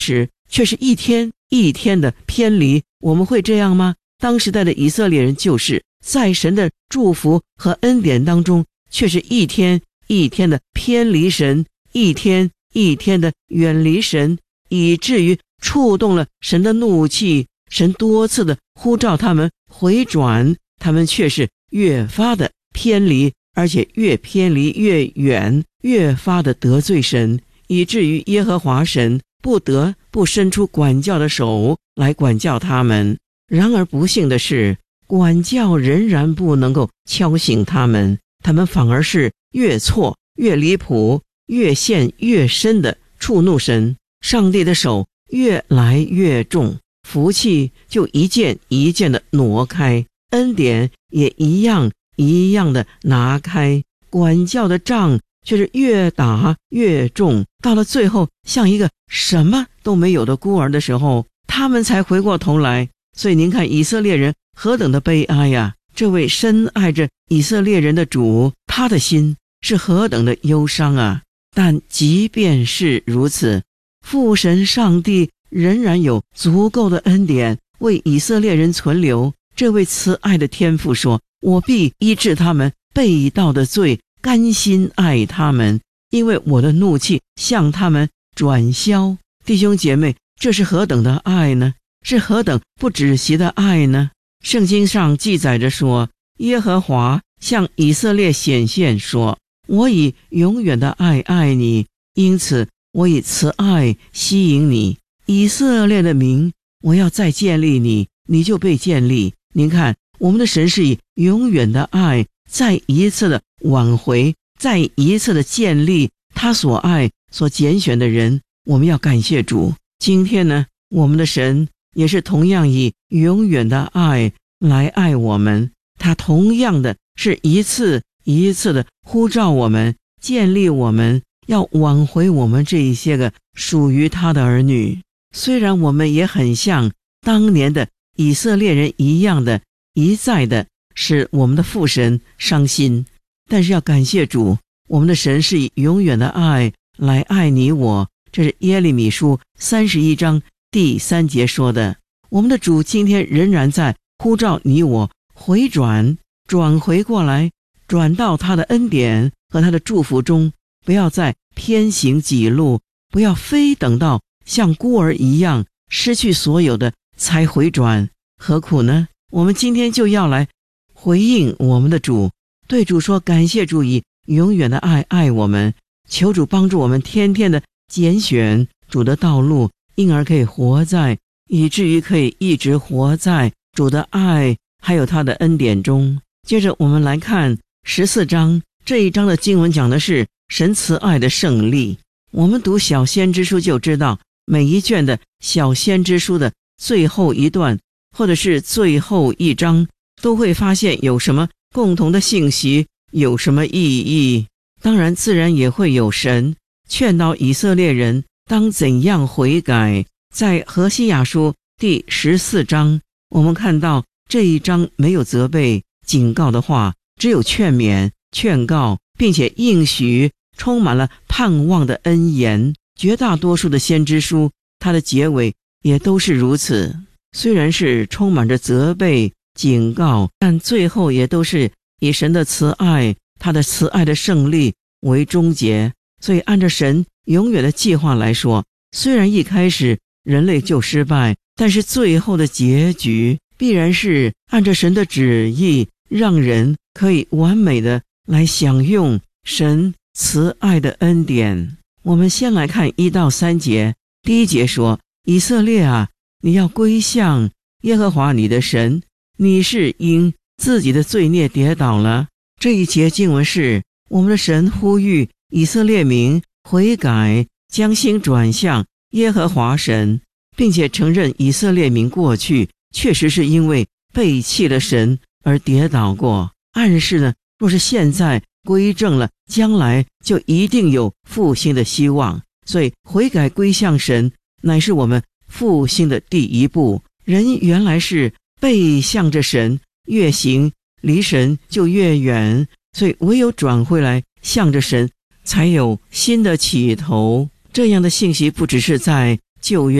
时却是一天一天的偏离。我们会这样吗？当时代的以色列人就是在神的祝福和恩典当中，却是一天一天的偏离神，一天一天的远离神，以至于触动了神的怒气。神多次的呼召他们回转，他们却是越发的偏离，而且越偏离越远，越发的得罪神，以至于耶和华神不得不伸出管教的手来管教他们。然而不幸的是，管教仍然不能够敲醒他们，他们反而是越错越离谱，越陷越深的触怒神。上帝的手越来越重，福气就一件一件的挪开，恩典也一样一样的拿开，管教的杖却是越打越重，到了最后像一个什么都没有的孤儿的时候，他们才回过头来。所以您看以色列人何等的悲哀呀！这位深爱着以色列人的主，他的心是何等的忧伤啊！但即便是如此，父神上帝仍然有足够的恩典为以色列人存留。这位慈爱的天父说，我必医治他们背道的罪，甘心爱他们，因为我的怒气向他们转消。弟兄姐妹，这是何等的爱呢？是何等不止息的爱呢？圣经上记载着说，耶和华向以色列显现说，我以永远的爱爱你，因此我以慈爱吸引你。以色列的名，我要再建立你，你就被建立。您看，我们的神是以永远的爱再一次的挽回，再一次的建立他所爱所拣选的人。我们要感谢主。今天呢，我们的神也是同样以永远的爱来爱我们，他同样的是一次一次的呼召我们，建立我们，要挽回我们这一些个属于他的儿女。虽然我们也很像当年的以色列人一样的一再的使我们的父神伤心，但是要感谢主，我们的神是以永远的爱来爱你我。这是耶利米书31章第3节说的。我们的主今天仍然在呼召你我回转回过来，转到他的恩典和他的祝福中，不要再偏行己路，不要非等到像孤儿一样失去所有的才回转。何苦呢？我们今天就要来回应我们的主，对主说，感谢主以永远的爱爱我们，求主帮助我们天天的拣选主的道路，因而可以活在，以至于可以一直活在主的爱还有他的恩典中。接着我们来看14章，这一章的经文讲的是神慈爱的胜利。我们读小先知书就知道，每一卷的小先知书的最后一段或者是最后一章，都会发现有什么共同的信息，有什么意义。当然自然也会有神劝导以色列人当怎样悔改。在何西亚书第14章，我们看到这一章没有责备警告的话，只有劝勉劝告，并且应许，充满了盼望的恩言。绝大多数的先知书，它的结尾也都是如此，虽然是充满着责备警告，但最后也都是以神的慈爱，他的慈爱的胜利为终结。所以按照神永远的计划来说，虽然一开始人类就失败，但是最后的结局必然是按照神的旨意，让人可以完美的来享用神慈爱的恩典。我们先来看1到3节。第1节说，以色列啊，你要归向耶和华你的神，你是因自己的罪孽跌倒了。这一节经文是我们的神呼吁以色列民悔改，将心转向耶和华神，并且承认以色列民过去确实是因为背弃了神而跌倒过，暗示呢，若是现在归正了，将来就一定有复兴的希望。所以悔改归向神乃是我们复兴的第一步。人原来是背向着神，越行离神就越远，所以唯有转回来向着神，才有新的起头。这样的信息不只是在旧约